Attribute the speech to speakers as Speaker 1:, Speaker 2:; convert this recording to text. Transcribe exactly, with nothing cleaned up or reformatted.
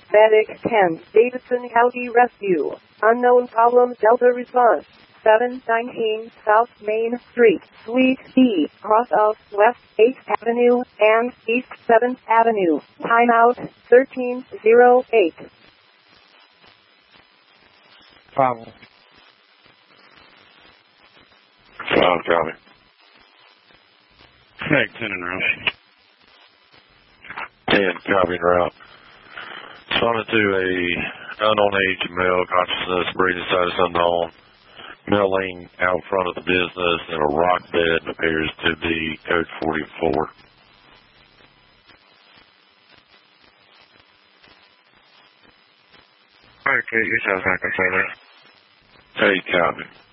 Speaker 1: Medic ten, Davidson County Rescue. Unknown problem, Delta response. seven nineteen South Main Street, Suite B, cross of West eighth Avenue and East seventh Avenue. Timeout thirteen oh eight.
Speaker 2: Problem.
Speaker 3: Five, copy.
Speaker 4: Medic ten en route.
Speaker 3: ten, copy en route. Responded to a unknown age male, consciousness, breathing status unknown. Male laying out front of the business in a rock bed, appears to be code forty-four.
Speaker 4: Okay, your sounds not concerned.
Speaker 3: Hey, copy.